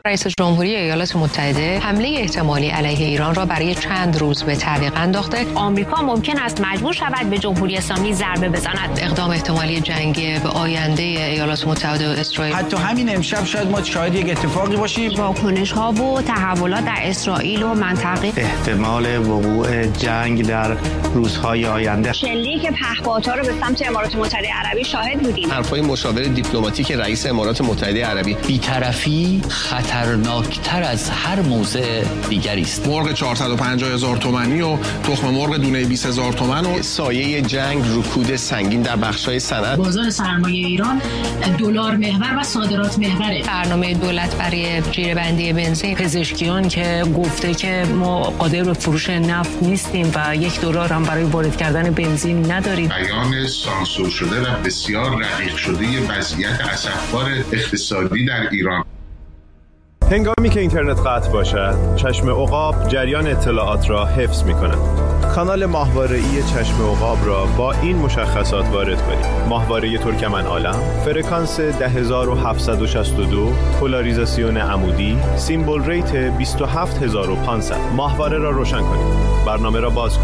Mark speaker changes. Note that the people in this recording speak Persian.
Speaker 1: رئیس جمهوری ایالات متحده حمله احتمالی علیه ایران را برای چند روز به تعویق انداخته.
Speaker 2: آمریکا ممکن است مجبور شود به جمهوری اسلامی ضربه بزند.
Speaker 1: اقدام احتمالی جنگی به آینده ایالات متحده و اسرائیل.
Speaker 3: حتی همین امشب شاید ما شاهد یک اتفاقی باشیم.
Speaker 2: واکنش‌ها و تحولات در اسرائیل و منطقه.
Speaker 4: احتمال وقوع جنگ در روزهای آینده.
Speaker 2: شلیک پهپادها رو به سمت امارات متحده عربی شاهد بودیم.
Speaker 5: حرفای مشاور دیپلماتیک رئیس امارات متحده عربی.
Speaker 6: بی‌طرفی خطرناکتر از هر موضع دیگری است.
Speaker 7: مرغ 450,000 تومانی و تخم مرغ دونه 20,000 تومان و
Speaker 5: سایه جنگ، رکود سنگین در بخش‌های صنعت.
Speaker 8: بازار سرمایه ایران دلار محور و صادرات محوره.
Speaker 1: برنامه دولت برای جیره‌بندی بنزین.
Speaker 9: پزشکیان که گفته که ما قادر به فروش نفت نیستیم و $1 هم برای وارد کردن بنزین نداریم.
Speaker 10: بیان سانسور شده و بسیار رقیق شده وضعیت اسفبار اقتصادی در ایران.
Speaker 11: هنگامی که اینترنت قطع باشد، چشم عقاب جریان اطلاعات را حفظ می‌کند. کانال ماهواره‌ای چشم عقاب را با این مشخصات وارد کنید: ماهواره ترکمن عالم، فرکانس 10762، پولاریزاسیون عمودی، سیمبل ریت 27500. ماهواره را روشن کنید. برنامه را باز کنید.